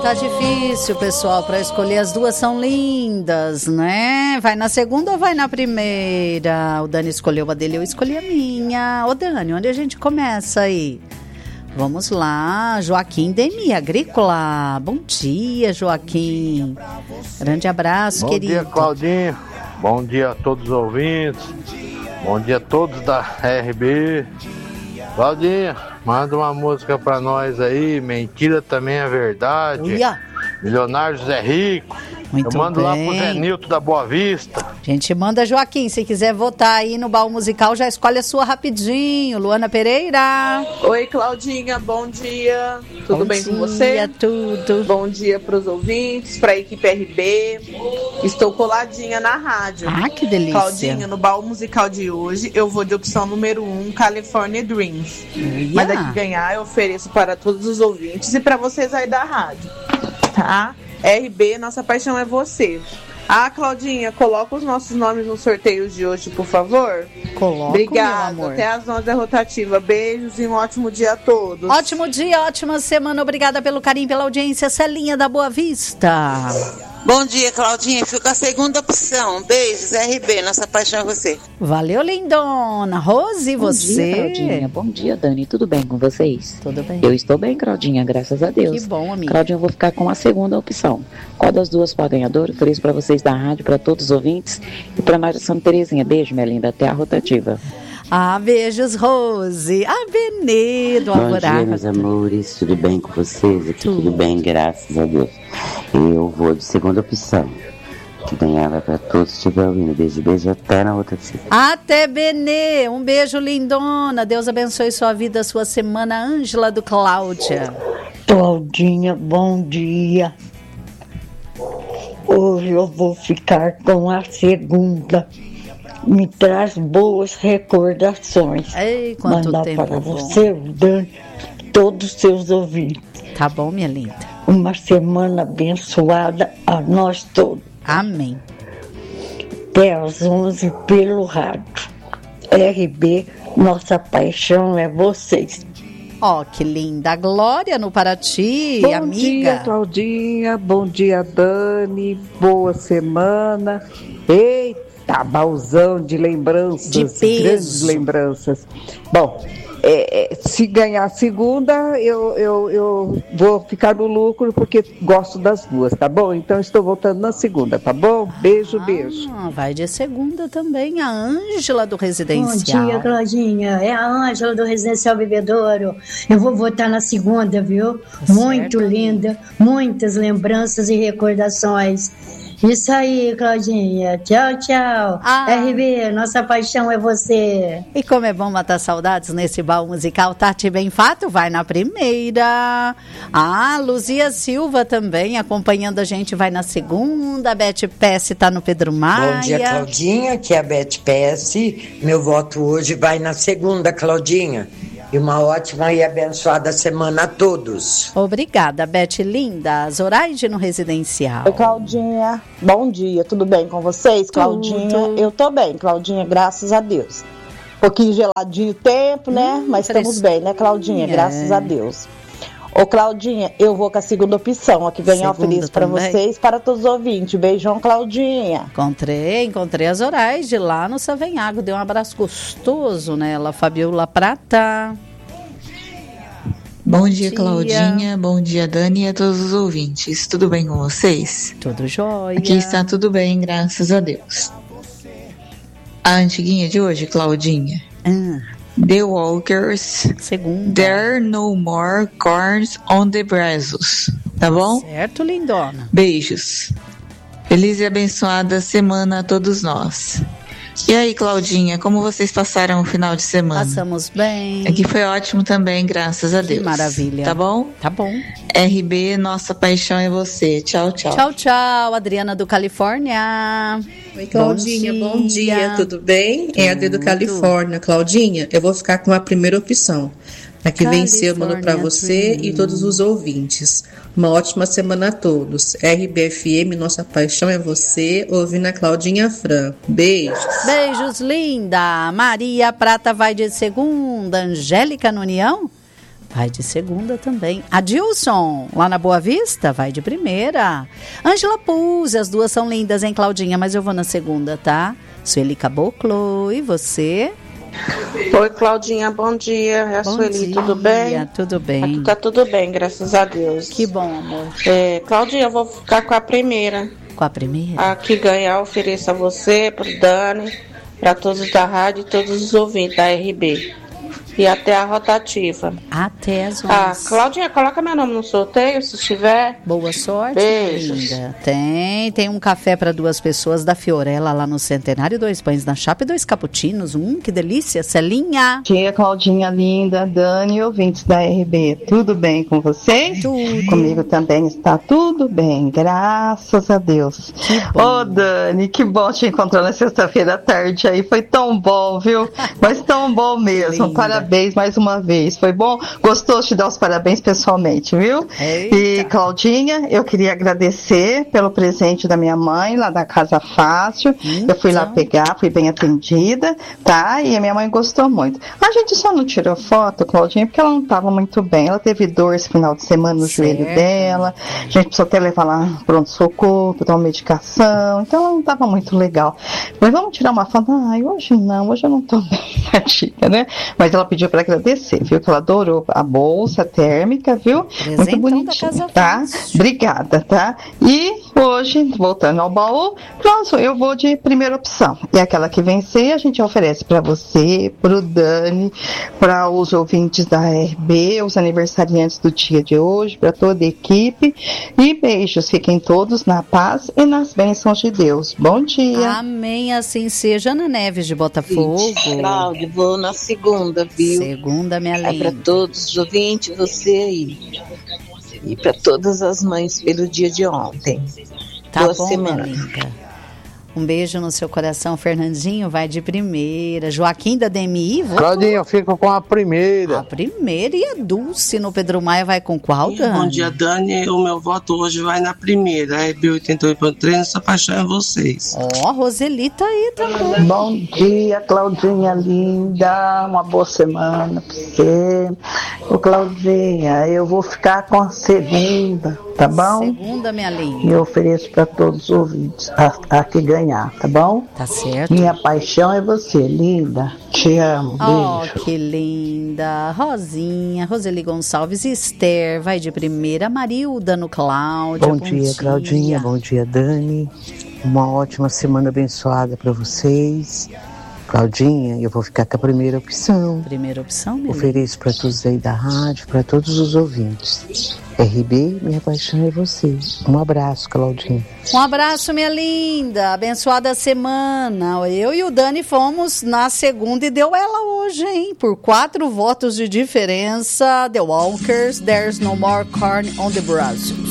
tá difícil, pessoal, para escolher. As duas são lindas, né? Vai na segunda ou vai na primeira? O Dani escolheu a dele, eu escolhi a minha. Ô, Dani, onde a gente começa aí? Vamos lá, Joaquim Demi, Agrícola. Bom dia, Joaquim. Grande abraço, querido. Bom dia, Claudinho. Bom dia a todos os ouvintes. Bom dia a todos da RB. Claudinho, manda uma música pra nós aí. Mentira também é verdade. Uia. Milionário Zé Rico. Muito eu mando bem. lá pro Zé Nilton da Boa Vista. A gente manda, Joaquim, se quiser votar aí no baú musical, já escolhe a sua rapidinho. Luana Pereira. Oi, Claudinha, bom dia. Tudo bem com você? Tudo. Bom dia para os ouvintes, para a equipe RB. Estou coladinha na rádio. Ah, que delícia. Claudinha, no baú musical de hoje, eu vou de opção número 1, California Dreams. Mas daqui ganhar, eu ofereço para todos os ouvintes e para vocês aí da rádio. Tá? RB, nossa paixão é você. Ah, Claudinha, coloca os nossos nomes no sorteio de hoje, por favor. Coloca, obrigada, meu amor. até às 11 da rotativa. Beijos e um ótimo dia a todos. Ótimo dia, ótima semana. Obrigada pelo carinho, pela audiência. Celinha da Boa Vista. Bom dia, Claudinha. Fico com a segunda opção. Beijos, RB. Nossa paixão é você. Valeu, lindona. Rose, você? Bom dia, Claudinha. Bom dia, Dani. Tudo bem com vocês? Tudo bem. Eu estou bem, Claudinha, graças a Deus. Que bom, amiga. Claudinha, eu vou ficar com a segunda opção. Qual das duas for a ganhadora? Ofereço para vocês da rádio, para todos os ouvintes e para nós de Santa Terezinha. Beijo, minha linda. Até a rotativa. Ah, beijos, Rose. Ah, Benê do Bom Alvorada. dia, meus amores. Tudo bem com vocês? Aqui tudo bem, graças a Deus. Eu vou de segunda opção. Que ganhava para todos que estiver ouvindo. Beijo, beijo. Até na outra cita. Até, Benê. Um beijo, lindona. Deus abençoe sua vida, sua semana. Ângela do Cláudia. Claudinha, bom dia. Hoje eu vou ficar com a segunda. Me traz boas recordações. Ei, quanto Mandar tempo para bom. você, o Dani, todos os seus ouvintes. Tá bom, minha linda. Uma semana abençoada a nós todos. Amém. Até às 11 pelo rádio. RB, nossa paixão é vocês. Ó, que linda. Glória no Paraty, bom amiga. Dia, Claudinha. Bom dia, Dani. Boa semana. Eita, baúzão de lembranças. De peso. Grandes lembranças. Bom, se ganhar a segunda, eu vou ficar no lucro porque gosto das duas, tá bom? Então estou voltando na segunda, tá bom? Beijo, beijo. Vai de segunda também, a Ângela do Residencial. Bom dia, Claudinha. É a Ângela do Residencial Bebedouro. Eu vou votar na segunda, viu? Muito linda, muitas lembranças e recordações. Isso aí, Claudinha. Tchau, tchau. RB, nossa paixão é você. E como é bom matar saudades nesse baú musical. Tati Benfato vai na primeira. Luzia Silva também acompanhando a gente, vai na segunda. A Beth Pesce tá no Pedro Maia. Bom dia, Claudinha, que é a Beth Pesce. Meu voto hoje vai na segunda, Claudinha. E uma ótima e abençoada semana a todos. Obrigada, Beth linda. Zoraide no Residencial. Oi, Claudinha. Bom dia, tudo bem com vocês, Claudinha? Eu tô bem, Claudinha, graças a Deus. Um pouquinho geladinho o tempo, né? Mas estamos bem, né, Claudinha? Graças a Deus. Ô, Claudinha, eu vou com a segunda opção aqui, ganhar feliz para vocês, para todos os ouvintes. Beijão, Claudinha. Encontrei a Zoraide lá no Savenhago, deu um abraço gostoso nela, Fabiola Prata. Bom dia, Claudinha, bom dia, Dani, e a todos os ouvintes. Tudo bem com vocês? Tudo jóia. Aqui está tudo bem, graças a Deus. A antiguinha de hoje, Claudinha. The Walkers, There No More Corns on the Brazos, tá bom? Certo, lindona. Beijos. Feliz e abençoada semana a todos nós. E aí, Claudinha, como vocês passaram o final de semana? Passamos bem. Aqui foi ótimo também, graças a Deus. Que maravilha. Tá bom? Tá bom. RB, nossa paixão é você. Tchau, tchau. Tchau, tchau. Adriana do Califórnia. Oi, Claudinha, bom dia, tudo bem? É a Adri do Califórnia. Claudinha, eu vou ficar com a primeira opção. A que venceu, mando para você e todos os ouvintes. Uma ótima semana a todos. RBFM, nossa paixão é você. Ouvindo a Claudinha Fran. Beijos. Beijos, linda. Maria Prata vai de segunda. Angélica no União vai de segunda também. Adilson, lá na Boa Vista, vai de primeira. Ângela Puzzi, as duas são lindas, hein, Claudinha? Mas eu vou na segunda, tá? Sueli Caboclo, e você? Oi, Claudinha, bom dia. É a Sueli, tudo bem? Tudo bem. Aqui tá tudo bem, graças a Deus. Que bom, amor. Claudinha, eu vou ficar com a primeira. Com a primeira? Aqui ganhar, ofereço a você, pro Dani, para todos da rádio e todos os ouvintes da RB. E até a rotativa. Até as 11. Claudinha, coloca meu nome no sorteio, se tiver. Boa sorte. Beijos. Linda. Tem um café para 2 pessoas da Fiorella lá no Centenário, 2 pães na chapa e 2 cappuccinos. Que delícia, Celinha. Bom dia, Claudinha linda, Dani, ouvintes da RB. Tudo bem com vocês? Tudo. Comigo também está tudo bem, graças a Deus. Ô, Dani, que bom te encontrar na sexta-feira à tarde aí. Foi tão bom, viu? Mas tão bom mesmo. Linda. Parabéns mais uma vez. Foi bom? Gostou de dar os parabéns pessoalmente, viu? Eita. E, Claudinha, eu queria agradecer pelo presente da minha mãe lá da Casa Fácil. Eu fui lá pegar, fui bem atendida, tá? E a minha mãe gostou muito. A gente só não tirou foto, Claudinha, porque ela não estava muito bem. Ela teve dor esse final de semana no joelho dela. A gente precisou até levar lá no pronto-socorro, dar uma medicação. Então ela não estava muito legal. Mas vamos tirar uma foto? Ai, hoje eu não tô bem, tadinha, né? Mas ela pediu para agradecer, viu? Que ela adorou a bolsa térmica, viu? Muito bonitinha, tá? Obrigada, tá? E hoje, voltando ao baú, pronto, eu vou de primeira opção. E aquela que vencer, a gente oferece para você, pro Dani, para os ouvintes da RB, os aniversariantes do dia de hoje, para toda a equipe. E beijos, fiquem todos na paz e nas bênçãos de Deus. Bom dia. Amém, assim seja. Ana Neves de Botafogo. Cláudio, vou na segunda, viu? Segunda, minha linda. É para todos os ouvintes, você aí. E para todas as mães pelo dia de ontem. Tá Boa bom, semana. minha linda. Um beijo no seu coração, Fernandinho, vai de primeira. Joaquim da DMI, Claudinha, eu fico com a primeira. A primeira, e a Dulce no Pedro Maia vai com qual, Dani? Bom dia, Dani. O meu voto hoje vai na primeira. RB 88.3, nossa paixão é vocês. Ó, Roselita aí também. Bom dia, Claudinha linda. Uma boa semana pra você. Ô, Claudinha, eu vou ficar com a segunda, tá bom? Segunda, minha linda. E eu ofereço para todos os ouvintes a que ganhar, tá bom? Tá certo. Minha paixão é você, linda. Te amo, beijo. Oh, que linda. Rosinha, Roseli Gonçalves, Esther, vai de primeira. Marilda no Cláudia. Bom dia, Claudinha. Bom dia, Dani. Uma ótima semana abençoada para vocês. Claudinha, eu vou ficar com a primeira opção. Primeira opção, meu. Ofereço para todos aí da rádio, para todos os ouvintes. RB, minha paixão é você. Um abraço, Claudinha. Um abraço, minha linda. Abençoada semana. Eu e o Dani fomos na segunda e deu ela hoje, hein? Por 4 votos de diferença. The Walkers, There's No More Corn on the Brazos.